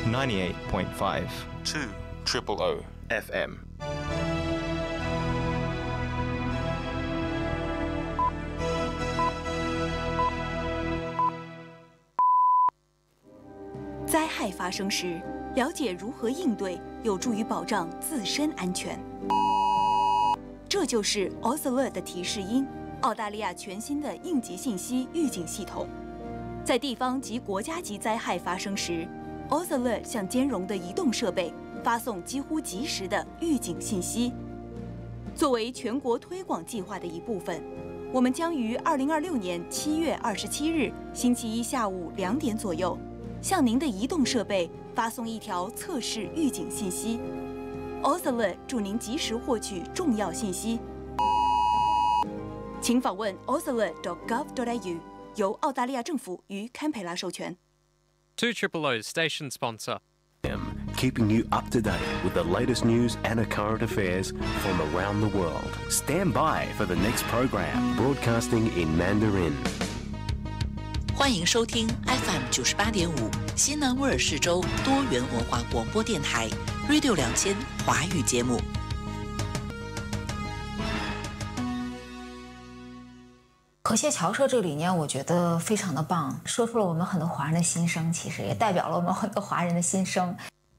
98.5 2 FM。 灾害发生时，了解如何应对，有助于保障自身安全。这就是 AusAlert 的提示音，澳大利亚全新的应急信息预警系统。在地方及国家级灾害发生时， AusAlert 向兼容的移动设备发送几乎即时的预警信息。作为全国推广计划的一部分，我们将于2026年7月27日星期一下午2点左右，向您的移动设备发送一条测试预警信息。AusAlert 助您及时获取重要信息。请访问 ausalert.gov.au， 由澳大利亚政府与堪培拉授权。 2OOO station sponsor. Keeping you up to date with the latest news and current affairs from around the world. Stand by for the next program, broadcasting in Mandarin. 欢迎收听 FM 98.5西南威尔士州多元文化广播电台 Radio 2000华语节目。 和谐侨社这个理念，我觉得非常的棒，说出了我们很多华人的心声，其实也代表了我们很多华人的心声。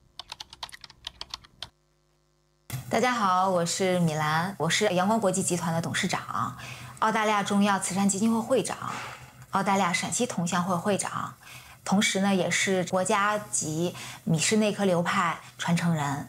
大家好，我是米兰，我是阳光国际集团的董事长，澳大利亚中药慈善基金会会长，澳大利亚陕西同乡会会长，同时呢，也是国家级米氏内科流派传承人。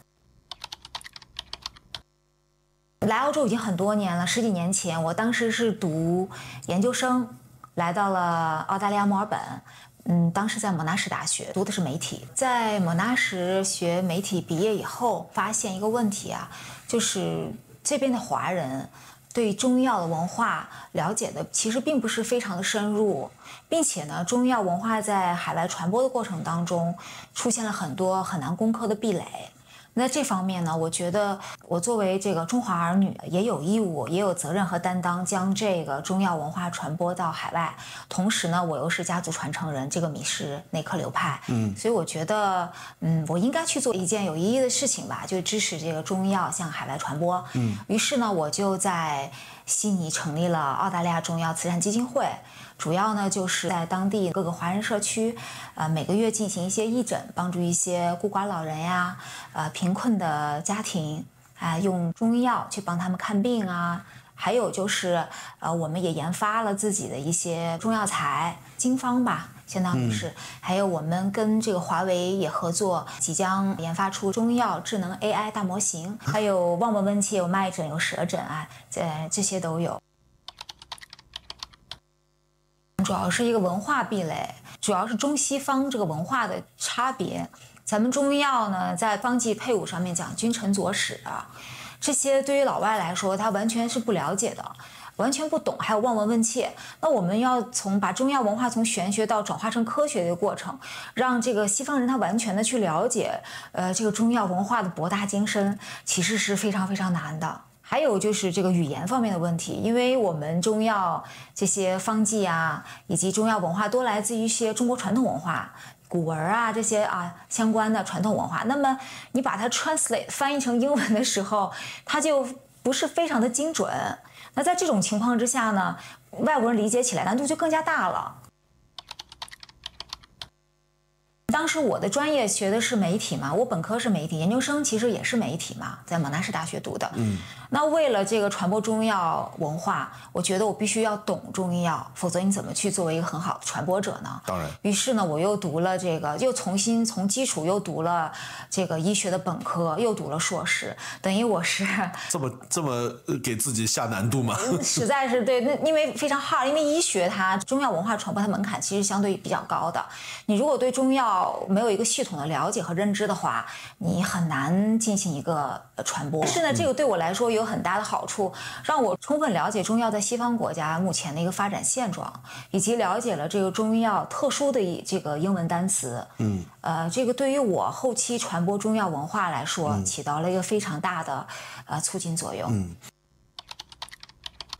来澳洲已经很多年了，10几年前，我当时是读研究生，来到了澳大利亚墨尔本。当时在莫纳什大学读的是媒体，在莫纳什学媒体毕业以后，发现一个问题啊，就是这边的华人对中药的文化了解的其实并不是非常的深入，并且呢，中药文化在海外传播的过程当中，出现了很多很难攻克的壁垒。那这方面呢，我觉得我作为这个中华儿女，也有义务，也有责任和担当，将这个中药文化传播到海外。同时呢，我又是家族传承人，这个米氏内科流派，所以我觉得，我应该去做一件有意义的事情吧，就支持这个中药向海外传播。于是呢，我就在悉尼成立了澳大利亚中药慈善基金会。主要呢就是在当地各个华人社区，每个月进行一些义诊，帮助一些孤寡老人呀，贫困的家庭，用中药去帮他们看病啊。还有就是，我们也研发了自己的一些中药材经方吧，相当于是。还有我们跟这个华为也合作，即将研发出中药智能 AI 大模型，还有望闻问切，有脉诊，有舌诊啊，这些都有。主要是一个文化壁垒，主要是中西方这个文化的差别。咱们中药呢，在方剂配伍上面讲君臣佐使啊，这些对于老外来说，他完全是不了解的，完全不懂，还有望闻问切。那我们要把中药文化从玄学到转化成科学的过程，让这个西方人他完全的去了解，这个中药文化的博大精深，其实是非常非常难的。还有就是这个语言方面的问题，因为我们中药这些方剂啊，以及中药文化都来自于一些中国传统文化、古文啊这些相关的传统文化。那么你把它 translate 翻译成英文的时候，它就不是非常的精准。那在这种情况之下呢，外国人理解起来难度就更加大了。当时我的专业学的是媒体嘛，我本科是媒体，研究生其实也是媒体嘛，在莫纳什大学读的。那为了这个传播中药文化，我觉得我必须要懂中药，否则你怎么去作为一个很好的传播者呢？当然。于是呢，我又读了这个，又重新从基础又读了这个医学的本科，又读了硕士，等于我是这么给自己下难度吗？ 实在是对，那因为非常 hard， 因为医学它中药文化传播它门槛其实相对比较高的，你如果对中药没有一个系统的了解和认知的话，你很难进行一个传播。但是呢，这个对我来说有很大的好处，让我充分了解中药在西方国家目前的一个发展现状，以及了解了这个中药特殊的这个英文单词。这个对于我后期传播中药文化来说，起到了一个非常大的促进作用。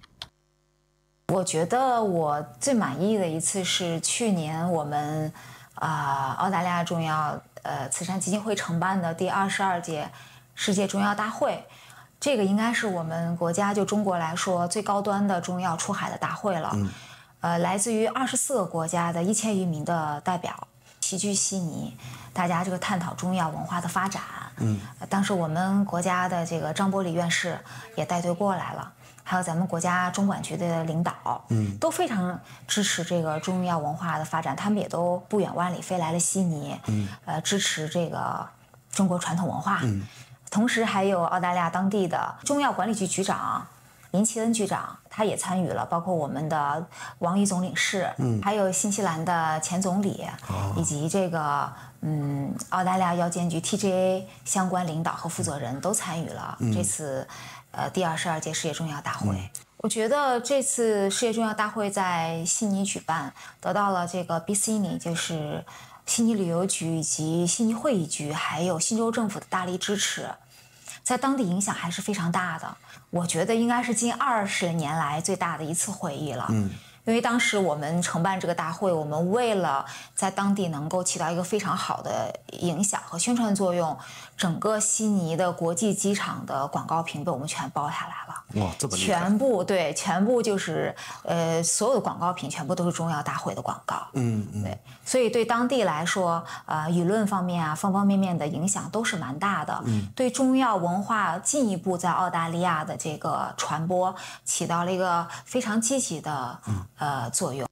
我觉得我最满意的一次是去年我们澳大利亚中药慈善基金会承办的第22届世界中药大会。这个应该是我们国家就中国来说最高端的中药出海的大会了。来自于24个国家的1000余名的代表齐聚悉尼，大家这个探讨中药文化的发展。当时我们国家的这个张伯礼院士也带队过来了，还有咱们国家中管局的领导，都非常支持这个中药文化的发展，他们也都不远万里飞来了悉尼，支持这个中国传统文化。同时还有澳大利亚当地的中药管理局局长林奇恩局长，他也参与了，包括我们的王毅总领事，还有新西兰的前总理，以及这个澳大利亚药监局 TGA 相关领导和负责人都参与了这次第22届世界中药大会。我觉得这次世界中药大会在悉尼举办，得到了这个 BCNI 就是悉尼旅游局以及悉尼会议局还有新州政府的大力支持，在当地影响还是非常大的。我觉得应该是近20年来最大的一次会议了。因为当时我们承办这个大会，我们为了在当地能够起到一个非常好的影响和宣传作用，整个悉尼的国际机场的广告屏被我们全包下来了。 哇，这么厉害！ 全部就是所有的广告屏全部都是中药大会的广告。对，所以对当地来说，舆论方面啊，方方面面的影响都是蛮大的。对中药文化进一步在澳大利亚的这个传播起到了一个非常积极的作用。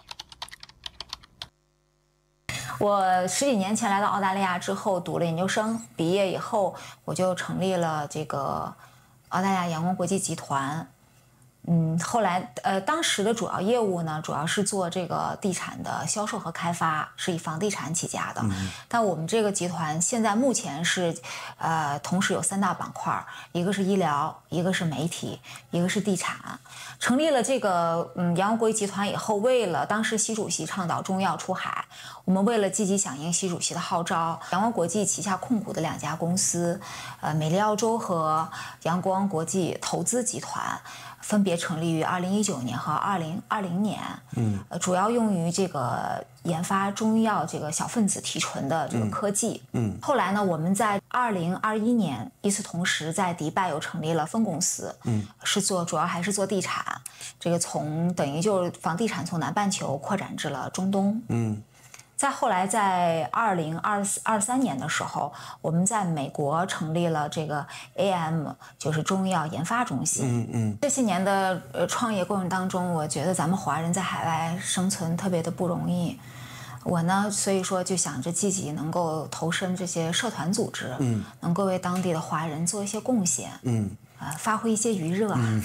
我10几年前来到澳大利亚之后，读了研究生，毕业以后我就成立了这个澳大利亚阳光国际集团。后来当时的主要业务呢，主要是做这个地产的销售和开发，是以房地产起家的。但我们这个集团现在目前是同时有3大板块，一个是医疗，一个是媒体，一个是地产。成立了这个阳光国际集团以后，为了当时习主席倡导中药出海，我们为了积极响应习主席的号召，阳光国际旗下控股的2家公司，美丽澳洲和阳光国际投资集团，分别成立于2019年和2020年，主要用于这个研发中药这个小分子提纯的这个科技。后来呢，我们在2021年与此同时在迪拜又成立了分公司，主要还是做地产，这个等于就是房地产从南半球扩展至了中东。再后来，在2023年的时候，我们在美国成立了这个 AM， 就是中药研发中心。这些年的创业过程当中，我觉得咱们华人在海外生存特别的不容易。我呢，所以说就想着积极能够投身这些社团组织，能够为当地的华人做一些贡献，发挥一些余热啊。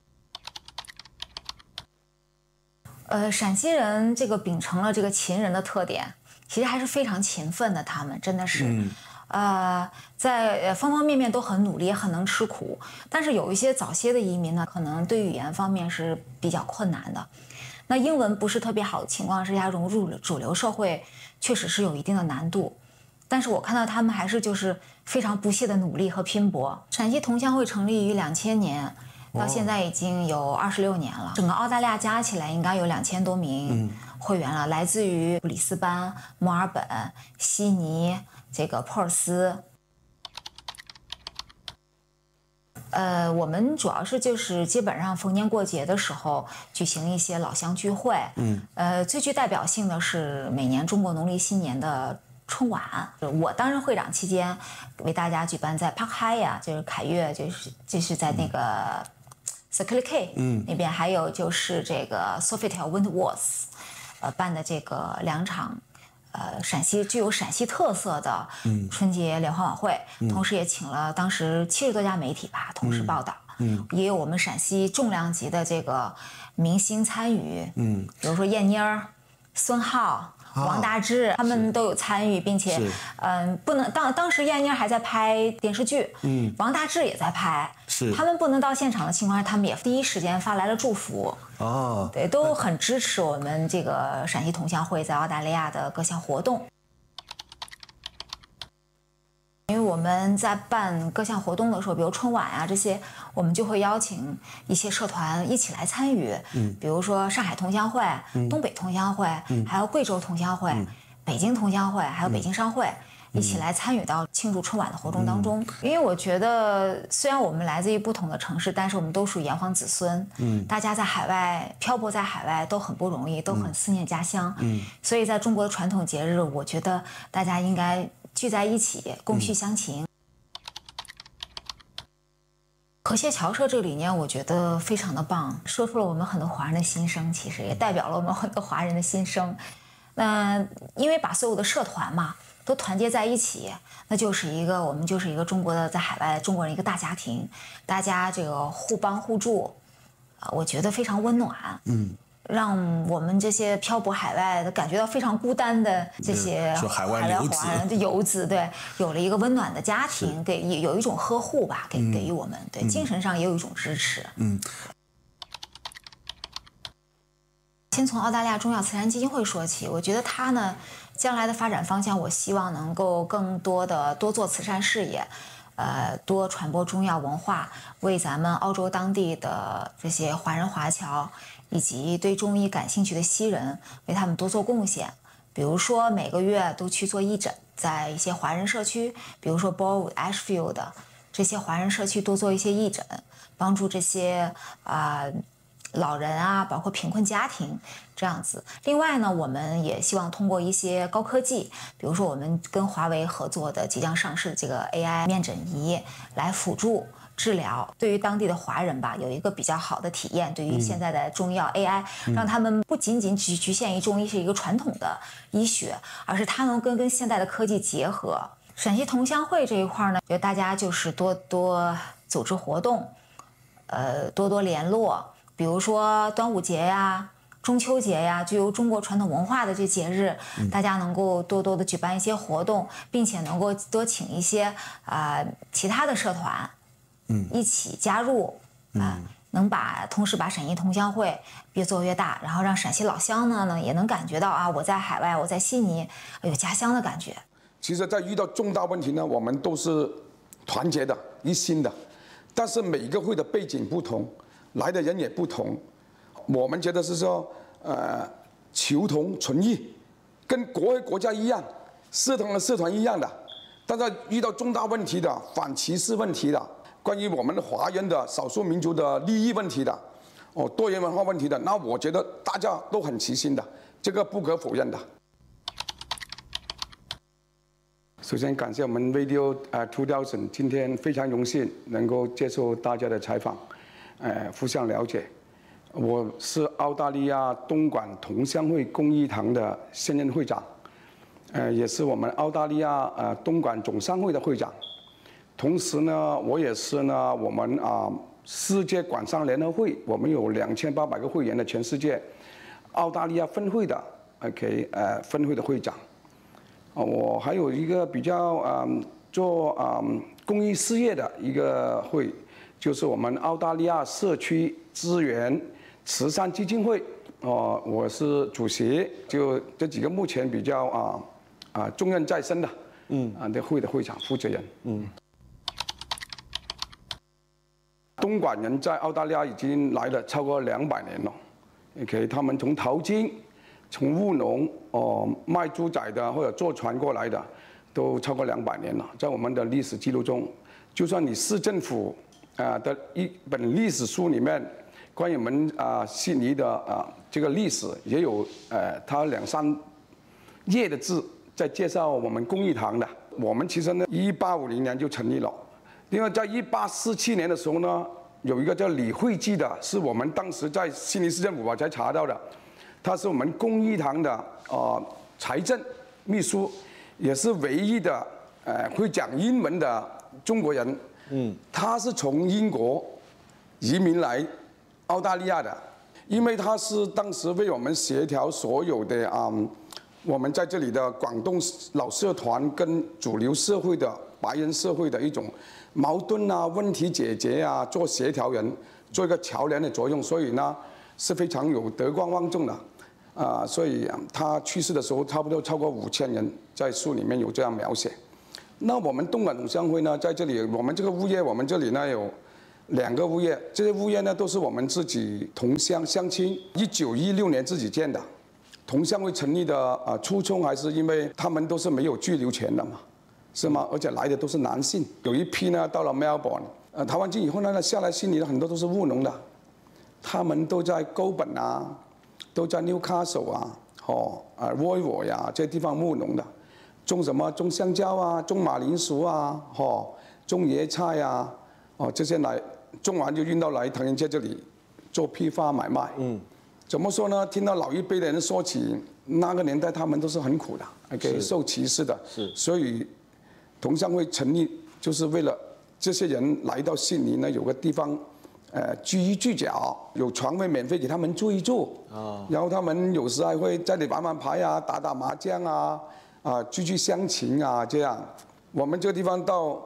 陕西人这个秉承了这个秦人的特点，其实还是非常勤奋的，他们真的是，在方方面面都很努力，也很能吃苦。但是有一些早些的移民呢，可能对语言方面是比较困难的。那英文不是特别好的情况之下，融入主流社会确实是有一定的难度。但是我看到他们还是就是非常不懈的努力和拼搏。陕西同乡会成立于2000年。到现在已经有26年了，整个澳大利亚加起来应该有2000多名会员了，来自于布里斯班、墨尔本、悉尼、这个珀尔斯。我们主要是就是基本上逢年过节的时候举行一些老乡聚会。最具代表性的是每年中国农历新年的春晚，我担任会长期间，为大家举办在 Park Hyatt， 就是凯悦，就是在那个 Circular K 那边，还有就是这个 Sofitel Wentworth， 办的这个2场具有陕西特色的春节联欢晚会，同时也请了当时70多家媒体吧同时报道，也有我们陕西重量级的这个明星参与，比如说燕妮儿、孙浩、王大治，他们都有参与，并且，不能当时燕妮还在拍电视剧，王大治也在拍，他们不能到现场的情况下，他们也第一时间发来了祝福，对，都很支持我们这个陕西同乡会在澳大利亚的各项活动。因为我们在办各项活动的时候，比如春晚啊这些，我们就会邀请一些社团一起来参与，比如说上海同乡会、东北同乡会，还有贵州同乡会， 北京同乡会还有北京商会一起来参与到庆祝春晚的活动当中。因为我觉得虽然我们来自于不同的城市，但是我们都属于炎黄子孙，大家在海外漂泊在海外都很不容易，都很思念家乡，所以在中国的传统节日，我觉得大家应该聚在一起，共叙乡情。和谐侨社这个理念，我觉得非常的棒，说出了我们很多华人的心声，其实也代表了我们很多华人的心声。因为把所有的社团嘛都团结在一起，那就是我们就是一个中国的在海外中国人一个大家庭，大家这个互帮互助，我觉得非常温暖。让我们这些漂泊海外的感觉到非常孤单的这些海外华人游子，对，有了一个温暖的家庭，有一种呵护吧，给予我们，对，精神上也有一种支持。先从澳大利亚中药慈善基金会说起，我觉得它呢，将来的发展方向，我希望能够更多的多做慈善事业，多传播中药文化，为咱们澳洲当地的这些华人华侨以及对中医感兴趣的西人，为他们多做贡献。比如说每个月都去做义诊，在一些华人社区，比如说 Burwood、Ashfield 这些华人社区多做一些义诊，帮助这些老人啊，包括贫困家庭这样子。另外呢，我们也希望通过一些高科技，比如说我们跟华为合作的即将上市这个 AI 面诊仪，来辅助治疗，对于当地的华人吧，有一个比较好的体验。对于现在的中药 AI，让他们不仅仅只局限于中医是一个传统的医学，而是它能跟现代的科技结合。陕西同乡会这一块呢，觉得大家就是多多组织活动，多多联络。比如说端午节呀、中秋节呀，具有中国传统文化的这节日，大家能够多多的举办一些活动，并且能够多请一些其他的社团，一起加入，能同时把陕西同乡会越做越大，然后让陕西老乡呢也能感觉到我在海外，我在悉尼有家乡的感觉。 其实，在遇到重大问题呢，我们都是团结的、一心的，但是每一个会的背景不同。来的人也不同，我们觉得是说，求同存异，跟国家一样，社团和社团一样的。但是遇到重大问题的、反歧视问题的、关于我们华人的少数民族的利益问题的、多元文化问题的，那我觉得大家都很齐心的，这个不可否认的。首先感谢我们 Radio 2000，今天非常荣幸能够接受大家的采访。互相了解，我是澳大利亚东莞同乡会公益堂的现任会长，也是我们澳大利亚东莞总商会的会长，同时呢，我也是呢我们世界管商联合会，我们有2800个会员的全世界澳大利亚分会的分会的会长，我还有一个比较做公益事业的一个会。就是我们澳大利亚社区资源慈善基金会，我是主席，就这几个目前比较重任在身的，的会的会长负责人。东莞人在澳大利亚已经来了超过200年了他们从淘金、从务农、卖猪仔的或者坐船过来的，都超过200年了。在我们的历史记录中，就算你市政府的一本历史书里面，关于我们悉尼的这个历史，也有它2-3页的字在介绍我们公益堂的。我们其实呢，1850年就成立了。另外，在1847年的时候呢，有一个叫李惠基的，是我们当时在悉尼市政府才查到的，他是我们公益堂的财政秘书，也是唯一的会讲英文的中国人。他是从英国移民来澳大利亚的，因为他是当时为我们协调所有的我们在这里的广东老社团跟主流社会的白人社会的一种矛盾问题解决做协调人，做一个桥梁的作用，所以呢是非常有德高望重的所以他去世的时候差不多超过5000人，在书里面有这样描写。那我们东莞同乡会呢，在这里，我们这个物业，我们这里呢有2个物业，这些物业呢都是我们自己同乡乡亲，1916年自己建的， 同乡会成立的初衷还是因为他们都是没有居留权的嘛，是吗？而且来的都是男性，有一批呢到了 Melbourne， 台湾境以后呢下来悉尼的很多都是务农的，他们都在高本啊，都在 Newcastle 啊，Royal 呀这些地方务农的，种什么？种香蕉啊，种马铃薯啊，种椰菜啊，这些来种完就运到来唐人街这里做批发买卖。怎么说呢？听到老一辈的人说起那个年代，他们都是很苦的，OK， 受歧视的。是。所以同乡会成立就是为了这些人来到悉尼呢，有个地方，居一居脚，有床位免费给他们住一住。然后他们有时还会在这里玩玩牌啊，打打麻将啊，聚乡情啊，这样。我们这个地方到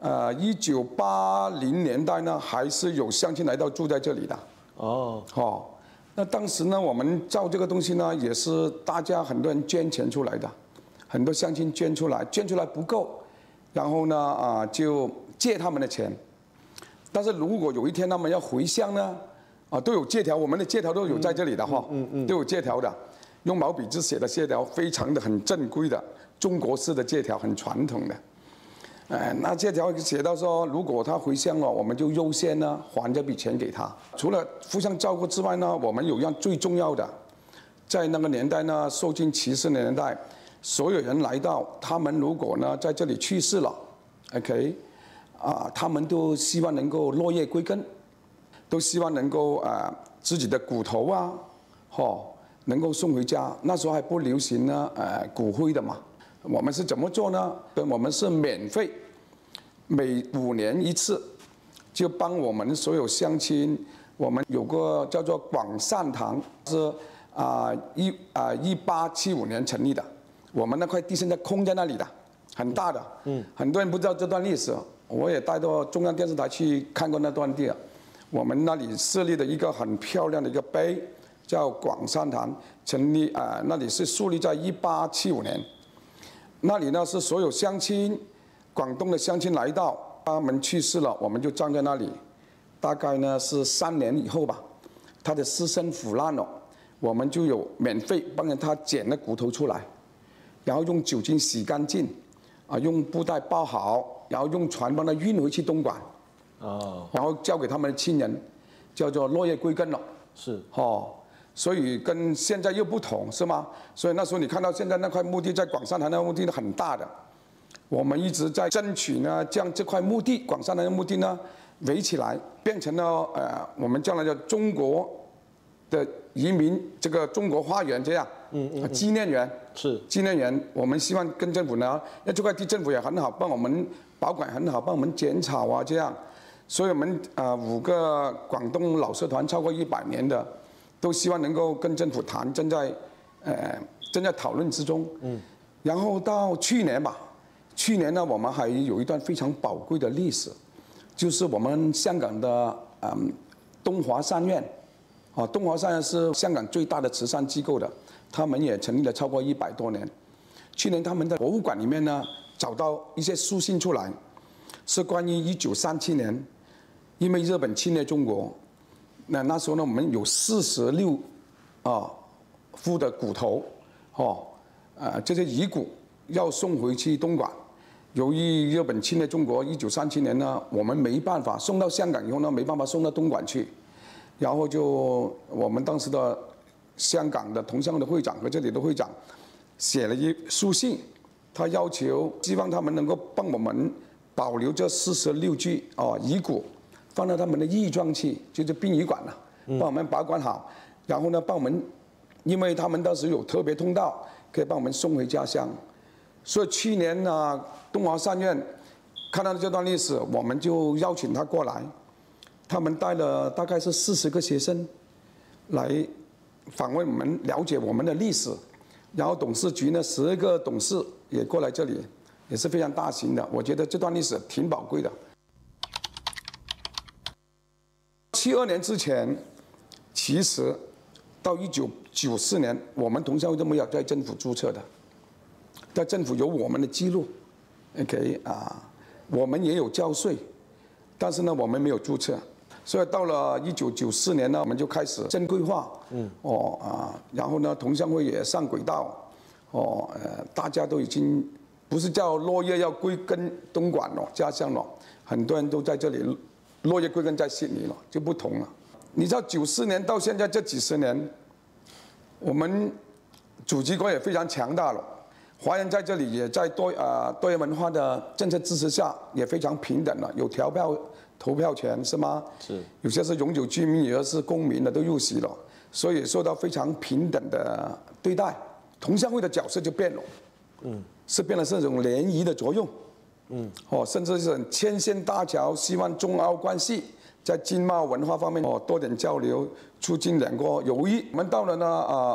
1980年代呢，还是有乡亲来到住在这里的。那当时呢，我们造这个东西呢，也是大家很多人捐钱出来的，很多乡亲捐出来不够，然后呢就借他们的钱。但是如果有一天他们要回乡呢，都有借条，我们的借条都有在这里的都有借条的，用毛笔字写的借条，非常的很正规的中国式的借条，很传统的。那借条写到说，如果他回乡了，我们就优先呢还这笔钱给他。除了互相照顾之外呢，我们有一样最重要的，在那个年代呢，受尽歧视的年代，所有人来到，他们如果呢在这里去世了 ，OK， 他们都希望能够落叶归根，都希望能够自己的骨头啊，能够送回家。那时候还不流行呢骨灰的嘛。我们是怎么做呢？我们是免费，每5年一次，就帮我们所有乡亲。我们有个叫做广善堂，是1875年成立的。我们那块地现在空在那里的，很大的。很多人不知道这段历史，我也带到中央电视台去看过那段地。我们那里设立的一个很漂亮的一个碑，叫广善堂，成立那里是树立在1875年。那里呢是所有乡亲，广东的乡亲来到，他们去世了，我们就站在那里。大概呢是3年以后吧，他的尸身腐烂了，我们就有免费帮他捡了骨头出来，然后用酒精洗干净，用布袋包好，然后用船帮他运回去东莞，然后交给他们的亲人，叫做落叶归根了。是。所以跟现在又不同，是吗？所以那时候你看到现在那块墓地在广善堂那块墓地很大的，我们一直在争取呢，将这块墓地广善堂的墓地呢围起来，变成了我们将来的中国的移民这个中国花园这样，纪念园是纪念园。我们希望跟政府呢，那这块地政府也很好，帮我们保管很好，帮我们剪草啊这样。所以我们5个广东老社团超过100年的。都希望能够跟政府谈，正在讨论之中。然后到去年吧，去年呢，我们还有一段非常宝贵的历史，就是我们香港的东华三院，东华三院是香港最大的慈善机构的，他们也成立了超过100多年。去年他们的博物馆里面呢，找到一些书信出来，是关于1937年，因为日本侵略中国。那时候呢，我们有46副的骨头，这些遗骨要送回去东莞。由于日本侵略中国，1937年呢，我们没办法送到香港以后呢，没办法送到东莞去，然后就我们当时的香港的同乡会的会长和这里的会长写了一书信，他要求希望他们能够帮我们保留这46具遗骨。放到他们的义庄去，就是殡仪馆了，帮我们保管好，然后呢，帮我们，因为他们当时有特别通道，可以帮我们送回家乡。所以去年呢，东华三院看到这段历史，我们就邀请他过来，他们带了大概是40个学生来访问我们，了解我们的历史。然后董事局呢，12个董事也过来这里，也是非常大型的。我觉得这段历史挺宝贵的。72年之前，其实到1994年，我们同乡会都没有在政府注册的，在政府有我们的记录 ，OK 我们也有交税，但是呢，我们没有注册。 所以到了1994年呢，我们就开始正规化，然后呢，同乡会也上轨道，大家都已经不是叫落叶要归根东莞了，家乡了，很多人都在这里，落叶归根在悉尼了，就不同了。你知道94年到现在这几十年，我们祖籍国也非常强大了，华人在这里也在多元文化的政策支持下，也非常平等了，有投票权是吗？是。有些是永久居民，有些是公民的都入籍了，所以受到非常平等的对待。同乡会的角色就变了，是变了这种联谊的作用，甚至是牵线搭桥，希望中澳关系在经贸文化方面多点交流，促进两国友谊。我们到了呢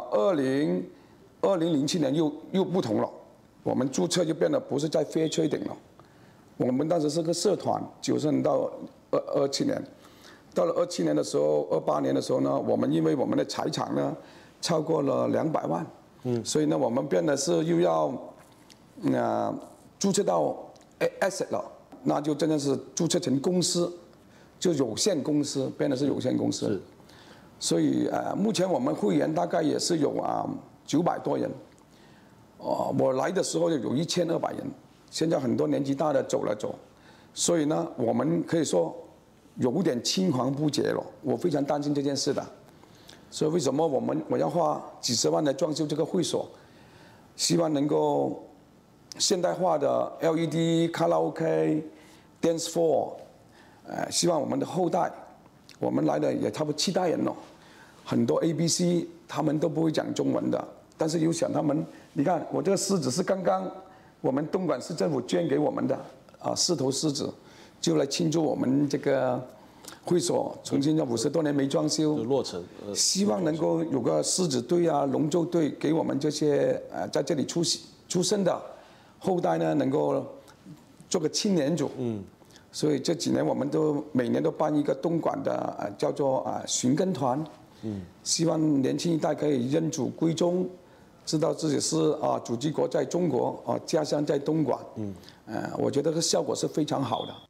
2007年又不同了，我们注册就变得不是在 Fair Trading 了。我们当时是个社团，90年到27年，到了27年的时候，28年的时候呢，我们因为我们的财产呢超过了200万，所以呢我们变得是又要注册到 asset 了，那就真的是注册成公司，就有限公司，变得是有限公司。所以目前我们会员大概也是有900多人，我来的时候有1200人。现在很多年纪大的走了走，所以呢，我们可以说有点青黄不接了。我非常担心这件事的，所以为什么我要花几十万来装修这个会所，希望能够现代化的 LED 卡拉 OK、dance floor， 希望我们的后代，我们来的也差不多7代人了，很多 ABC 他们都不会讲中文的，但是又想他们，你看我这个狮子是刚刚我们东莞市政府捐给我们的4头狮子，就来庆祝我们这个会所重新要50多年没装修落成， 希望能够有个狮子队龙舟队给我们这些在这里出生的后代呢，能够做个青年组。所以这几年我们都每年都办一个东莞的叫做寻根团，希望年轻一代可以认祖归宗。知道自己是祖籍国在中国，家乡在东莞，我觉得这个效果是非常好的。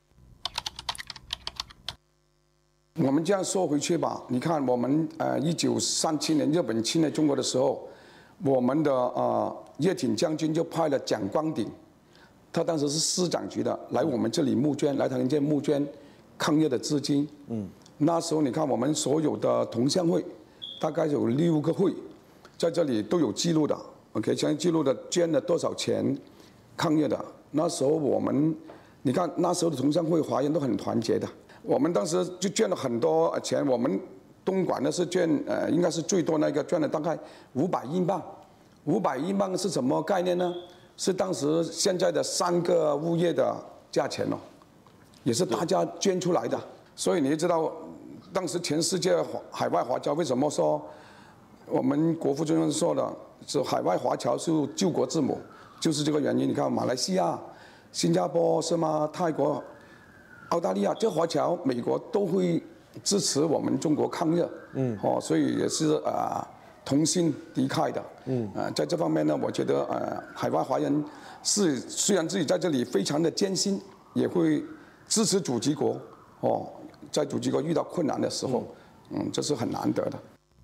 我们这样说回去吧，你看我们1937年日本侵略中国的时候，我们的叶挺将军就派了蒋光鼎，他当时是市长级的，来我们这里募捐，来唐人街募捐抗日的资金。那时候你看我们所有的同乡会，大概有6个会。在这里都有记录的 ，OK， 相关记录的捐了多少钱，抗日的。那时候我们，你看那时候的同乡会华人都很团结的。我们当时就捐了很多钱，我们东莞呢是捐应该是最多那个捐了大概500英镑。500英镑是什么概念呢？是当时现在的3个物业的价钱哦，也是大家捐出来的。所以你知道，当时全世界海外华侨为什么说？我们国父中说的是海外华侨是救国之母，就是这个原因。你看马来西亚、新加坡是吗？泰国、澳大利亚这华侨，美国都会支持我们中国抗日，所以也是同心敌忾的。在这方面呢，我觉得海外华人是虽然自己在这里非常的艰辛，也会支持祖籍国，在祖籍国遇到困难的时候，这是很难得的。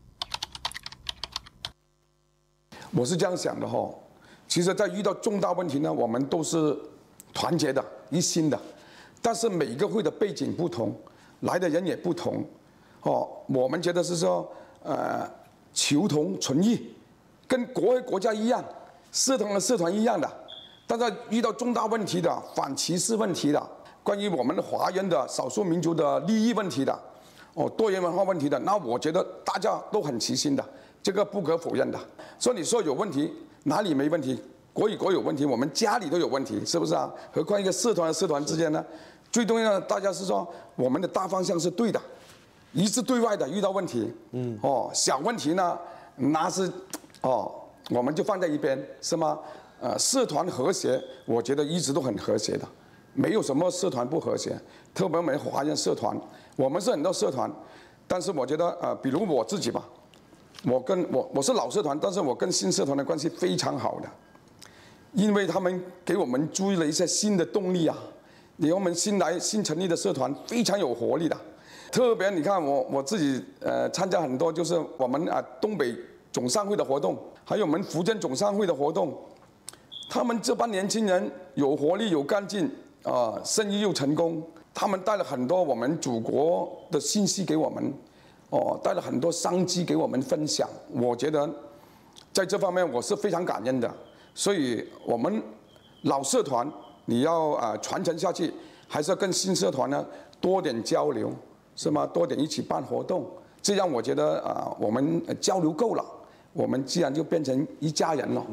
我是这样想的其实，在遇到重大问题呢，我们都是团结的、一心的，但是每个会的背景不同，来的人也不同，我们觉得是说，求同存异，跟国家一样，社团和社团一样的，但是遇到重大问题的、反歧视问题的、关于我们华人的少数民族的利益问题的，多元文化问题的，那我觉得大家都很齐心的。这个不可否认的。所以你说有问题，哪里没问题？国与国有问题，我们家里都有问题，是不是啊？何况一个社团和社团之间呢？最重要的，大家是说我们的大方向是对的，一致对外的。遇到问题，小问题呢，那是我们就放在一边，是吗？社团和谐，我觉得一直都很和谐的，没有什么社团不和谐。特别我们华人社团，我们是很多社团，但是我觉得比如我自己吧。我是老社团，但是我跟新社团的关系非常好的，因为他们给我们注入了一些新的动力啊。我们新成立的社团非常有活力的， 特别你看我自己参加很多，就是我们东北总商会的活动，还有我们福建总商会的活动，他们这帮年轻人有活力、有干劲生意又成功，他们带了很多我们祖国的信息给我们，带了很多商机给我们分享。我觉得在这方面我是非常感恩的，所以我们老社团你要传承下去，还是要跟新社团呢多点交流，是吗？多点一起办活动，这样我觉得我们交流够了，我们自然就变成一家人了。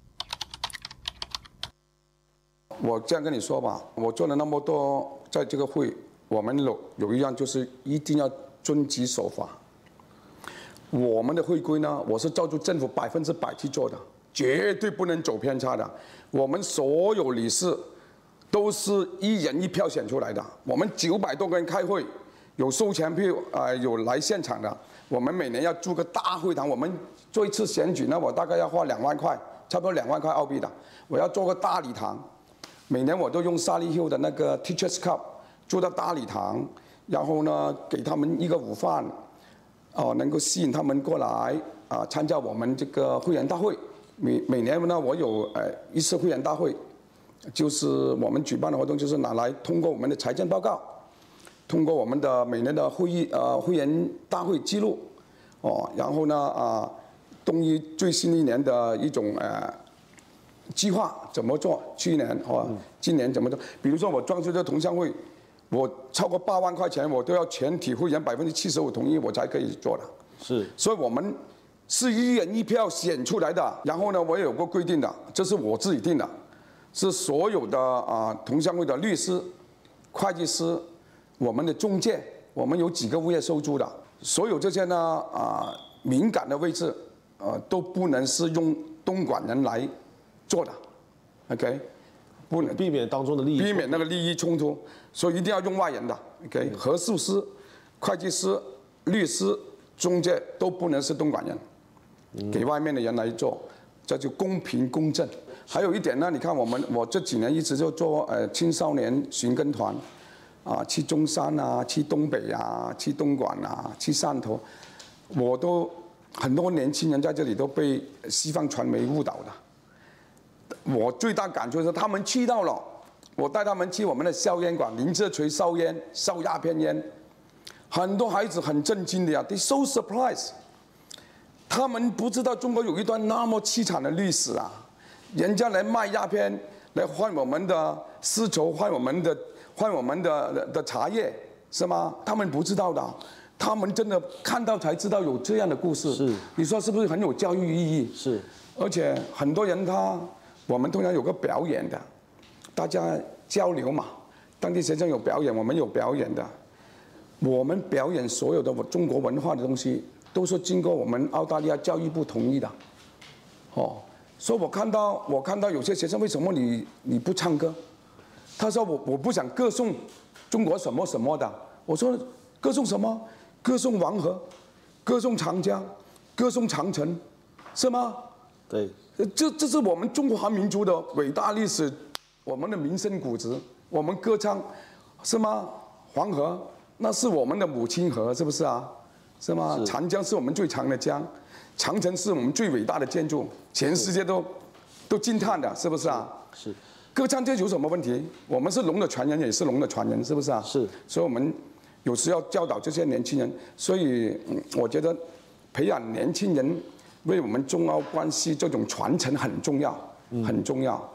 我这样跟你说吧，我做了那么多，在这个会，我们有一样就是一定要遵纪守法。我们的会规呢，我是照住政府100%去做的，绝对不能走偏差的。我们所有理事都是1人1票选出来的。我们900多个人开会，有收钱票有来现场的。我们每年要租个大会堂，我们做一次选举呢，我大概要花2万块，差不多2万块澳币的。我要做个大礼堂。每年我都用沙利 Hill 的那个 Teachers Cup 住到大礼堂，然后呢给他们一个午饭，能够吸引他们过来参加我们这个会员大会。每年呢我有一次会员大会，就是我们举办的活动就是拿来通过我们的财政报告，通过我们的每年的会员大会记录，然后呢动议最新一年的一种计划怎么做？去年今年怎么做？比如说我装修这同乡会，我超过8万块钱，我都要全体会员75%同意，我才可以做的。 是， 所以我们是1人1票选出来的。然后呢，我也有个规定的，这是我自己定的，是所有的同乡会的律师、会计师、我们的中介，我们有几个物业收租的，所有这些呢敏感的位置都不能是用东莞人来做的 ，OK， 不能避免当中的利益， 避免那个利益冲突，所以一定要用外人的 ，OK， 核数师、会计师、律师、中介都不能是东莞人，给外面的人来做，这就公平公正。还有一点呢，你看我这几年一直就做青少年寻根团，去中山去东北去东莞去汕头，我都很多年轻人在这里都被西方传媒误导的。我最大感触是，他们去到了，我带他们去我们的硝烟馆，林则锤烧烟、烧鸦片烟，很多孩子很震惊的呀 ，they so surprised， 他们不知道中国有一段那么凄惨的历史啊，人家来卖鸦片，来换我们的丝绸，换我们的茶叶，是吗？他们不知道的，他们真的看到才知道有这样的故事。 是， 你说是不是很有教育意义？ 是， 而且很多人我们通常有个表演的，大家交流嘛。当地学生有表演，我们有表演的。我们表演所有的中国文化的东西，都是经过我们澳大利亚教育部同意的。所以我看到有些学生，为什么你不唱歌？他说我不想歌颂中国什么什么的。我说歌颂什么？歌颂黄河，歌颂长江，歌颂长城，是吗？ 对。 这是我们中华民族的伟大历史，我们的民生古值，我们歌唱，是吗？黄河那是我们的母亲河，是不是啊？是吗？是。长江是我们最长的江，长城是我们最伟大的建筑，全世界都惊叹的，是不是啊？ 是。 歌唱这有什么问题？我们是龙的传人，也是龙的传人，是不是啊？ 是。 所以我们有时要教导这些年轻人，所以我觉得培养年轻人。为我们中澳关系这种传承很重要，很重要。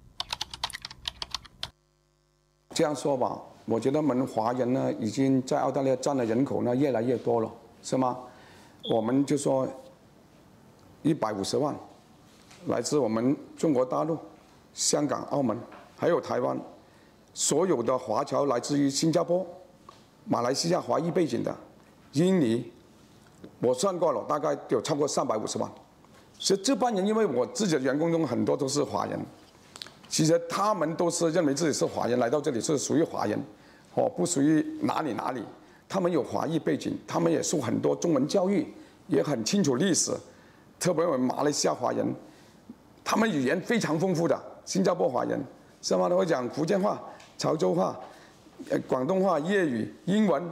这样说吧，我觉得我们华人呢，已经在澳大利亚占的人口呢越来越多了，是吗？我们就说150万，来自我们中国大陆、香港、澳门，还有台湾，所有的华侨来自于新加坡、马来西亚华裔背景的，印尼。我算过了，大概有超过350万。所以这帮人，因为我自己的员工中很多都是华人，其实他们都是认为自己是华人，来到这里是属于华人，不属于哪里。他们有华裔背景，他们也受很多中文教育，也很清楚历史。特别我们马来西亚华人，他们语言非常丰富的。新加坡华人，是吗？他会讲福建话、潮州话、广东话、粤语、英文。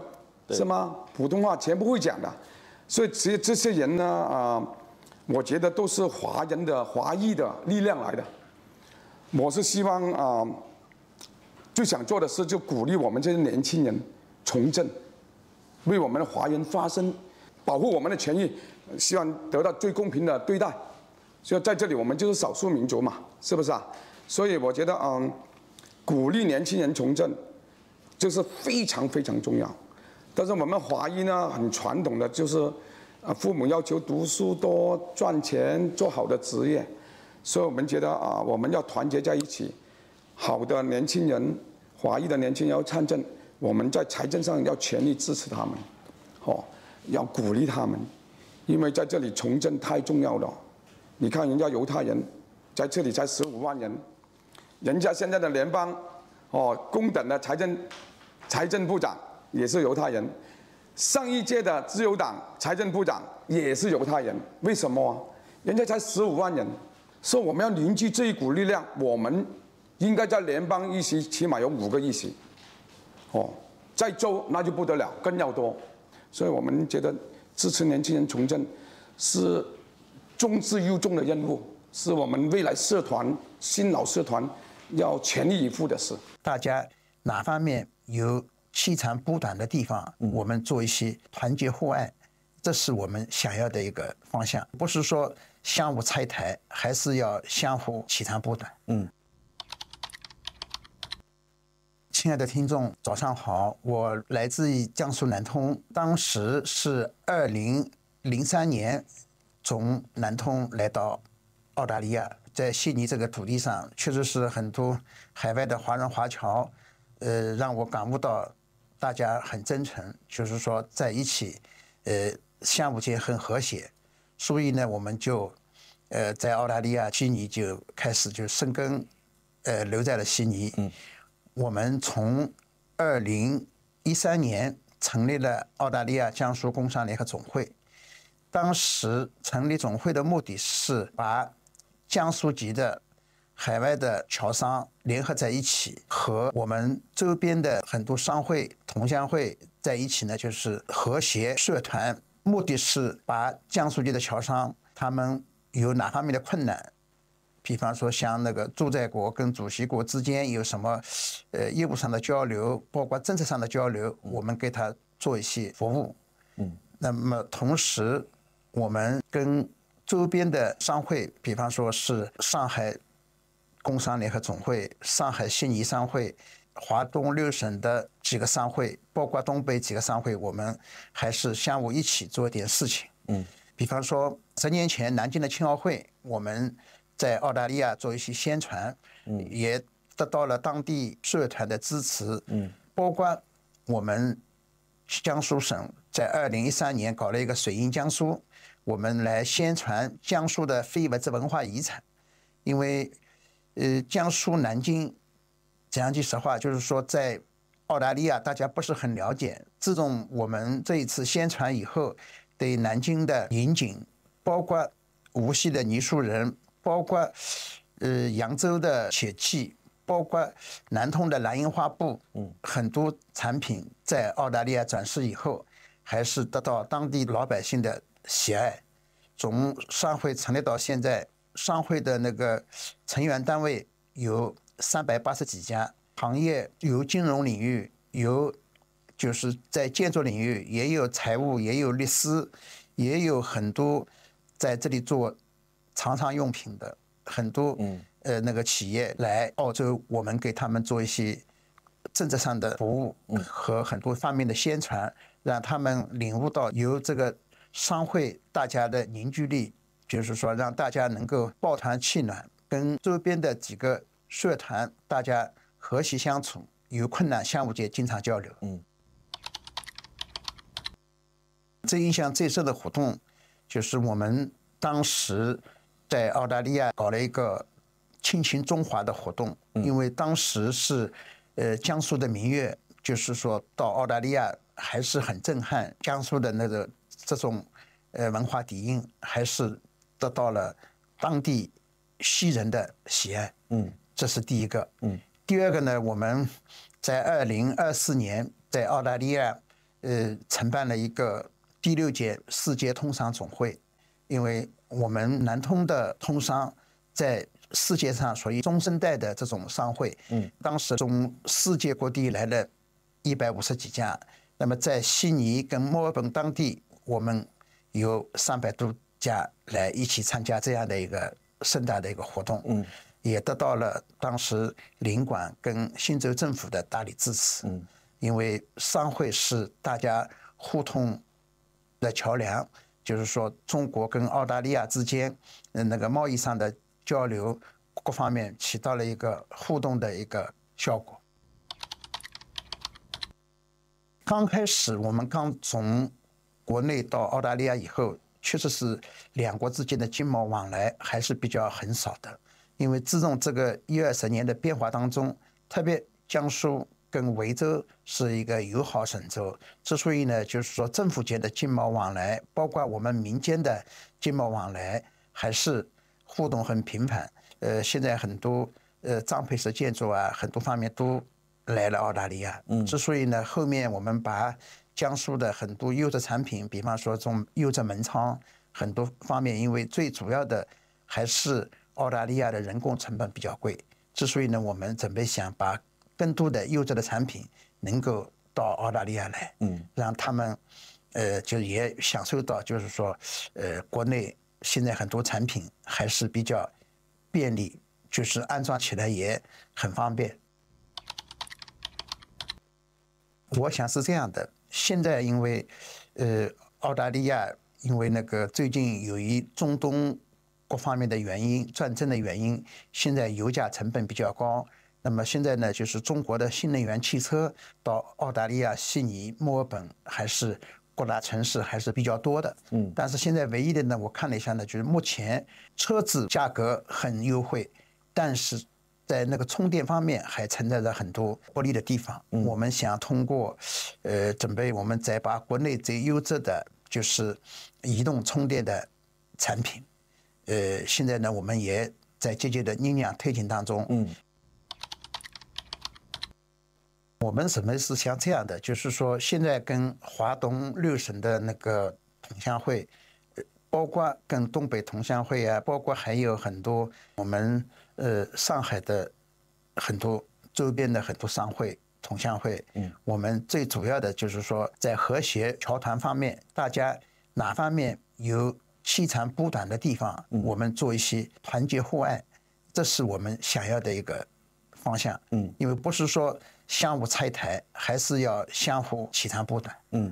是吗？普通话全部会讲的，所以其实这些人呢，我觉得都是华裔的力量来的。我是希望最想做的事就鼓励我们这些年轻人从政，为我们的华人发声，保护我们的权益，希望得到最公平的对待。所以在这里我们就是少数民族嘛，是不是啊？所以我觉得鼓励年轻人从政，这是非常非常重要。但是我们华裔呢，很传统的就是父母要求读书多、赚钱、做好的职业，所以我们觉得我们要团结在一起。好的年轻人，华裔的年轻人要参政，我们在财政上要全力支持他们，要鼓励他们，因为在这里从政太重要了。你看人家犹太人在这里才15万人，人家现在的联邦公等的财政部长也是犹太人，上一届的自由党财政部长也是犹太人，为什么啊？人家才15万人，所以我们要凝聚这一股力量，我们应该在联邦议席起码有5个议席，在州那就不得了，更要多。所以我们觉得支持年轻人从政是重质又重的任务，是我们未来社团新老社团要全力以赴的事。 大家哪方面有气长补短的地方，我们做一些团结互爱，这是我们想要的一个方向，不是说相互拆台，还是要相互气长补短。亲爱的听众，早上好，我来自于江苏南通，当时是2003年从南通来到澳大利亚，在悉尼这个土地上，确实是很多海外的华人华侨，让我感悟到大家很真诚，就是说在一起，相互间很和谐，所以呢，我们就在澳大利亚悉尼就开始就生根，留在了悉尼。我们从2013年成立了澳大利亚江苏工商联合总会。当时成立总会的目的是把江苏籍的海外的侨商联合在一起，和我们周边的很多商会、同乡会在一起呢，就是和谐社团。目的是把江苏籍的侨商他们有哪方面的困难，比方说像那个驻在国跟主席国之间有什么业务上的交流，包括政策上的交流，我们给他做一些服务。那么同时我们跟周边的商会，比方说是上海工商联合总会、上海悉尼商会、华东6省的几个商会，包括东北几个商会，我们还是相互一起做一点事情。比方说10年前南京的青奥会，我们在澳大利亚做一些宣传，也得到了当地社团的支持。包括我们江苏省在2013年搞了一个水印江苏，我们来宣传江苏的非物质文化遗产。因为江苏南京讲句实话，就是说在澳大利亚大家不是很了解，自从我们这一次宣传以后，对南京的银井，包括无锡的泥塑人，包括扬州的铁器，包括南通的蓝印花布，很多产品在澳大利亚展示以后，还是得到当地老百姓的喜爱。从商会成立到现在，商会的那个成员单位有380几家，行业有金融领域，有就是在建筑领域，也有财务，也有律师，也有很多在这里做常常用品的很多那个企业来澳洲，我们给他们做一些政策上的服务和很多方面的宣传，让他们领悟到由这个商会大家的凝聚力，就是说让大家能够抱团取暖，跟周边的几个社团大家和谐相处，有困难相互间经常交流。最印象最深的活动就是我们当时在澳大利亚搞了一个亲情中华的活动，因为当时是江苏的民乐，就是说到澳大利亚还是很震撼，江苏的那个这种文化底蕴还是得到了当地西人的喜爱。这是第一个。第二个呢，我们在2024年在澳大利亚承办了一个第6届世界通商总会，因为我们南通的通商在世界上属于中生代的这种商会。当时从世界各地来了150几家，那么在悉尼跟墨尔本当地，我们有300多家来一起参加这样的一个盛大的一个活动。也得到了当时领馆跟新州政府的大力支持。因为商会是大家互通的桥梁，就是说中国跟澳大利亚之间那个贸易上的交流各方面起到了一个互动的一个效果。刚开始我们刚从国内到澳大利亚以后，确实是两国之间的经贸往来还是比较很少的。因为自从这个10-20年的变化当中，特别江苏跟维州是一个友好省州，之所以呢，就是说政府间的经贸往来，包括我们民间的经贸往来，还是互动很频繁。现在很多张培石建筑啊，很多方面都来了澳大利亚。之所以呢，后面我们把江苏的很多优质产品，比方说这种优质门窗，很多方面，因为最主要的还是澳大利亚的人工成本比较贵，之所以呢，我们准备想把更多的优质的产品能够到澳大利亚来，让他们就也享受到，就是说，国内现在很多产品还是比较便利，就是安装起来也很方便。我想是这样的，现在因为澳大利亚因为那个最近由于中东各方面的原因，战争的原因，现在油价成本比较高。那么现在呢，就是中国的新能源汽车到澳大利亚悉尼、墨尔本还是各大城市还是比较多的。但是现在唯一的呢，我看了一下呢，就是目前车子价格很优惠，但是在那个充电方面还存在着很多不利的地方。我们想通过准备我们再把国内最优质的就是移动充电的产品。现在呢，我们也在积极的酝酿推进当中。我们什么是像这样的，就是说现在跟华东6省的那个同乡会，包括跟东北同乡会啊，包括还有很多我们上海的很多周边的很多商会同乡会，我们最主要的就是说在和谐侨团方面，大家哪方面有细长补短的地方，我们做一些团结互爱，这是我们想要的一个方向。因为不是说相互拆台，还是要相互起长补短。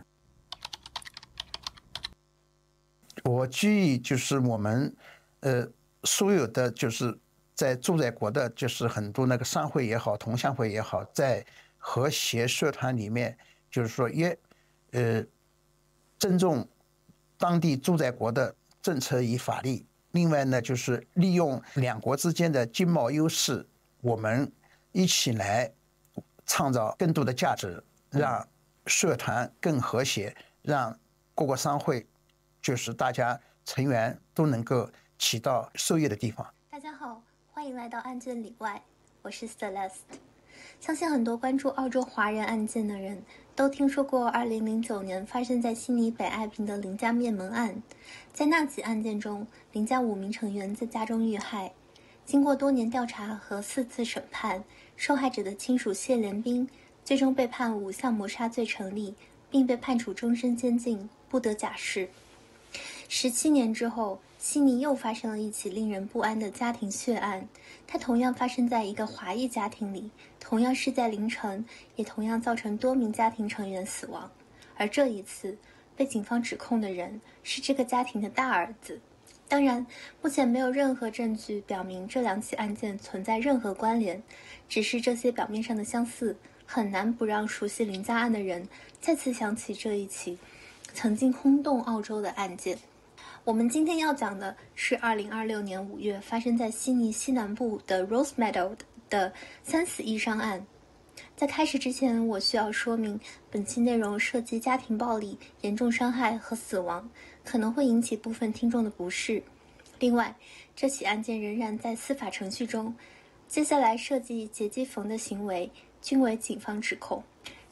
我建议就是我们所有的就是在住在国的，就是很多那个商会也好，同乡会也好，在和谐社团里面，就是说也尊重当地住在国的政策与法律。另外呢，就是利用两国之间的经贸优势，我们一起来创造更多的价值，让社团更和谐，让各个商会就是大家成员都能够起到受益的地方。 大家好，欢迎来到案件里外，我是 Celeste。相信很多关注澳洲华人案件的人都听说过2009年发生在悉尼北爱平的林家灭门案。在那起案件中，林家5名成员在家中遇害。经过多年调查和4次审判，受害者的亲属谢连兵最终被判5项谋杀罪成立，并被判处终身监禁，不得假释。17年之后，悉尼又发生了一起令人不安的家庭血案，它同样发生在一个华裔家庭里，同样是在凌晨，也同样造成多名家庭成员死亡。而这一次，被警方指控的人是这个家庭的大儿子。当然，目前没有任何证据表明这2起案件存在任何关联，只是这些表面上的相似，很难不让熟悉林家案的人再次想起这一起曾经轰动澳洲的案件。我们今天要讲的是2026年5月发生在悉尼西南部的 Rosemeadow 的3死1伤案。在开始之前，我需要说明，本期内容涉及家庭暴力、严重伤害和死亡，可能会引起部分听众的不适。另外，这起案件仍然在司法程序中，接下来涉及劫击冯的行为均为警方指控。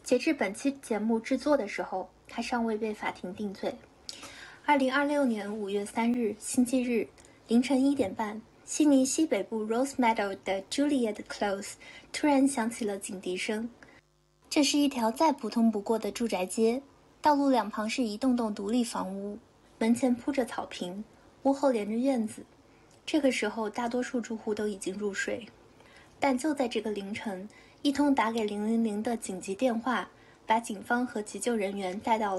截至本期节目制作的时候，他尚未被法庭定罪。2026年5月3日星期日凌晨1点半，悉尼西北部 Rosemeadow 的 Juliet Close 突然响起了警笛声。这是一条再普通不过的住宅街，道路两旁是一栋栋独立房屋，门前铺着草坪，屋后连着院子。这个时候，大多数住户都已经入睡。但就在这个凌晨，一通打给000的紧急电话，把警方和急救人员带到了